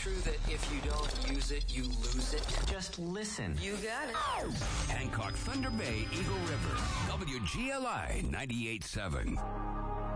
true that if you don't use it, you lose it? Just listen. You got it. Hancock, Thunder Bay, Eagle River, WGLI 98.7.